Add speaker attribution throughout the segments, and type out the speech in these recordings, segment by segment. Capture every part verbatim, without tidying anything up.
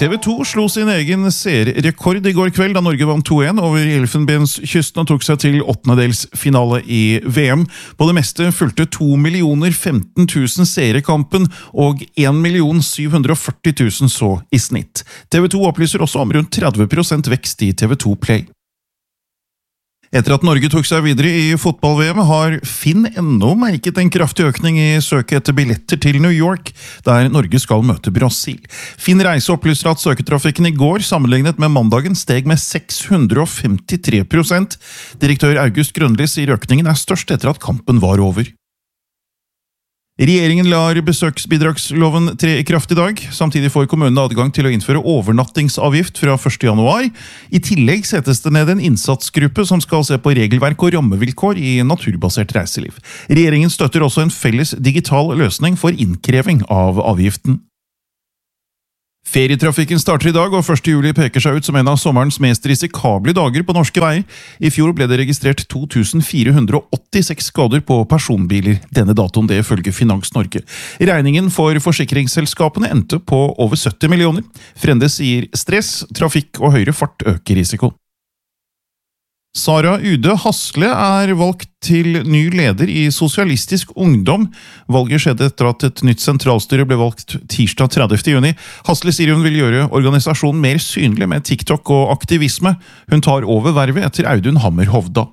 Speaker 1: T V to slo sin egen serierekord i går kveld da Norge vant to en over Elfenbenskysten og tok seg til åttendedelsfinale i V M. På det meste fulgte to millioner femten tusen seerkampen og en million syv hundre og førti tusen så i snitt. T V to opplyser også om rundt tretti prosent vekst i T V to Play. Etter at Norge tok seg videre i fotball-V M, har Finn ennå merket en kraftig økning i søket etter billetter til New York, der Norge skal møte Brasil. Finn Reise opplyser at søketrafikken i går, sammenlignet med mandagen, steg med seks hundre og femtitre prosent. Direktør August Grønli sier økningen er størst etter at kampen var over. Regjeringen lar besøksbidragsloven tre i kraft i dag. Samtidig får kommunene adgang til å innføre overnattingsavgift fra første januar. I tillegg settes det ned en innsatsgruppe som skal se på regelverk og rammevilkår i naturbasert reiseliv. Regjeringen støtter også en felles digital løsning for innkreving av avgiften. Ferietrafikken starter i dag, og første juli peker seg ut som en av sommerens mest risikable dager på norske veier. I fjor ble det registrert to tusen fire hundre og åttiseks skader på personbiler. Denne datoen det følger Finans Norge. Regningen for forsikringsselskapene endte på over sytti millioner. Frende sier stress, trafikk og høyere fart øker risiko. Sara Ude Hasle er valgt til ny leder i Sosialistisk Ungdom. Valget skjedde etter at et nytt sentralstyre ble valgt tirsdag tredivte juni. Hasle sier hun vil gjøre organisasjonen mer synlig med TikTok og aktivisme. Hun tar over vervet etter Audun Hammer Hovda.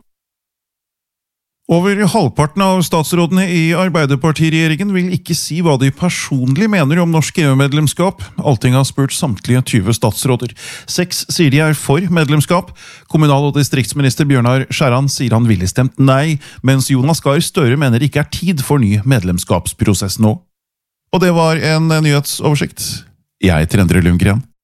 Speaker 1: Over halvparten av statsrådene i Arbeiderpartiregjeringen vil ikke si hva de personlig mener om norsk E U-medlemskap. Alting har spurt samtlige tyve statsråder. Seks sier de er for medlemskap. Kommunal- og distriktsminister Bjørnar Skjæran sier han ville stemt nei, mens Jonas Gahr Støre mener det ikke er tid for ny medlemskapsprosess nå. Og det var en nyhetsoversikt. Jeg heter Endre Lundgren.